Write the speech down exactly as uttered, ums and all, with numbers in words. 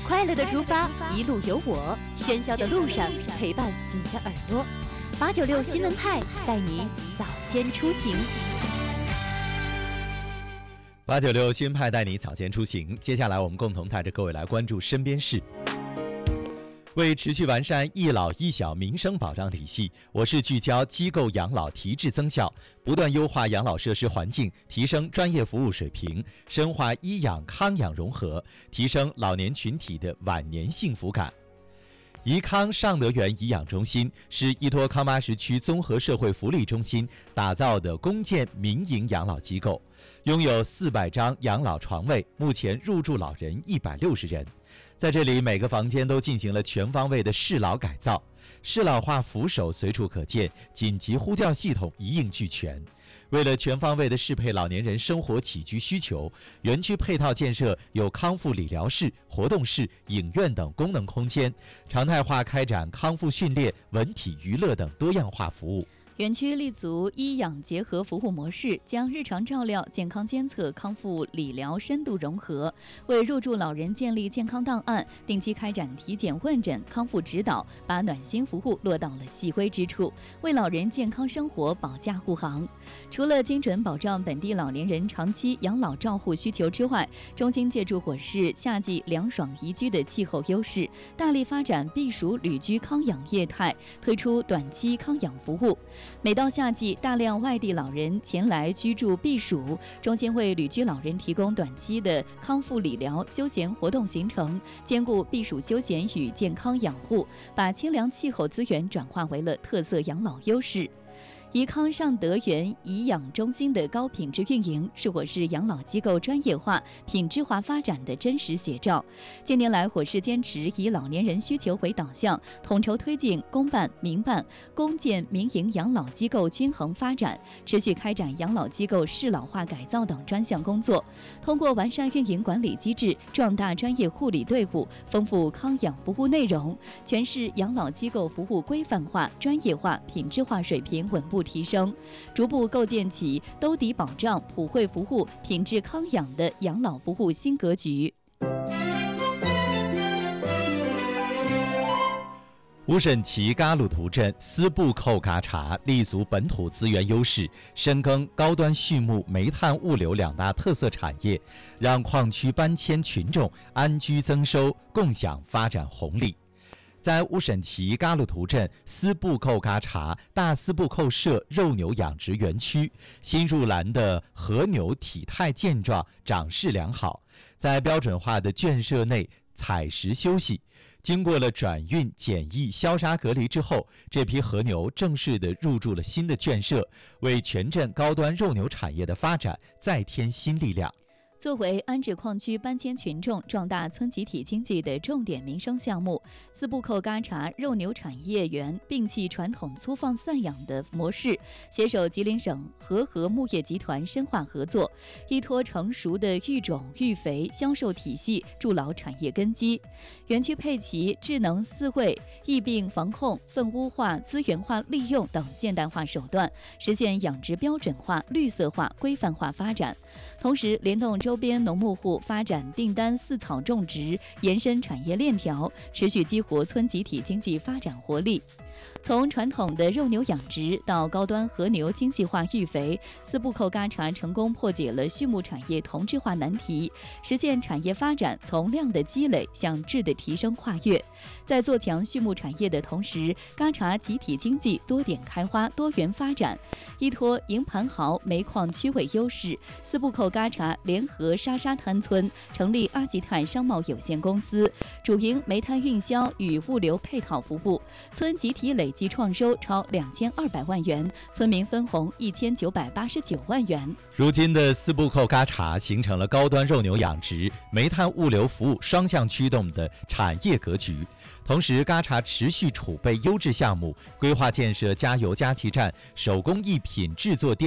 快乐的出发，一路有我，喧嚣的路上陪伴你的耳朵。八九六新闻派带你早间出行。 八九六新闻派带你早间出行。接下来我们共同带着各位来关注身边事。为持续完善一老一小民生保障体系，我市聚焦机构养老提质增效，不断优化养老设施环境，提升专业服务水平，深化医养康养融合，提升老年群体的晚年幸福感。宜康尚德园颐养中心是依托康巴什区综合社会福利中心打造的公建民营养老机构，拥有四百张养老床位，目前入住老人一百六十人。在这里，每个房间都进行了全方位的适老改造，适老化扶手随处可见，紧急呼叫系统一应俱全。为了全方位的适配老年人生活起居需求，园区配套建设有康复理疗室、活动室、影院等功能空间，常态化开展康复训练、文体娱乐等多样化服务。 园区立足医养结合服务模式，将日常照料、健康监测、康复理疗深度融合，为入住老人建立健康档案，定期开展体检问诊、康复指导，把暖心服务落到了细微之处，为老人健康生活保驾护航。除了精准保障本地老年人长期养老照护需求之外，中心借助我市夏季凉爽宜居的气候优势，大力发展避暑旅居康养业态，推出短期康养服务。每到夏季，大量外地老人前来居住避暑，中心为旅居老人提供短期的康复理疗、休闲活动行程，兼顾避暑休闲与健康养护，把清凉气候资源转化为了特色养老优势。宜康尚德园颐养中心的高品质运营，是我市养老机构专业化、品质化发展的真实写照。近年来，我市坚持以老年人需求为导向，统筹推进公办、民办、公建民营养老机构均衡发展，持续开展养老机构适老化改造等专项工作。通过完善运营管理机制，壮大专业护理队伍，丰富康养服务内容，全市养老机构服务规范化、专业化、品质化水平稳步提升，逐步构建起兜底保障、普惠服务、品质康养的养老服务新格局。 乌沈旗嘎鲁图镇丝布扣嘎茶立足本土资源优势，深耕高端畜牧、煤炭物流两大特色产业，让矿区搬迁群众安居增收，共享发展红利。在乌沈旗嘎鲁图镇丝布扣嘎茶大丝布扣社肉牛养殖园区，新入栏的和牛体态健壮，长势良好，在标准化的圈舍内采食休息。经过了转运、检疫、消杀隔离之后，这批和牛正式的入驻了新的圈舍，为全镇高端肉牛产业的发展再添新力量。 作为安置矿区搬迁群众、壮大村集体经济的重点民生项目，丝布扣嘎茶肉牛产业园摒弃传统粗放散养的模式，携手吉林省和和牧业集团深化合作，依托成熟的育种、育肥、销售体系，筑牢产业根基。园区配齐智能饲喂、疫病防控、粪污化、资源化利用等现代化手段，实现养殖标准化、绿色化、规范化发展。同时，联动周边农牧户发展订单饲草种植，延伸产业链条，持续激活村集体经济发展活力。从传统的肉牛养殖到高端和牛精细化育肥，丝布扣嘎茶成功破解了畜牧产业同质化难题，实现产业发展从量的积累向质的提升跨越。在做强畜牧产业的同时，嘎茶集体经济多点开花、多元发展。依托营盘壕煤矿区位优势，丝布扣嘎茶联合沙沙滩村成立阿吉碳商贸有限公司，主营煤炭运销与物流配套服务，村集体累计创收超两千二百万元，村民分红一千九百八十九万元。 如今的丝布扣嘎茶形成了高端肉牛养殖、煤炭物流服务双向驱动的产业格局。同时，嘎茶持续储备优质项目，规划建设加油加气站、手工艺品制作店。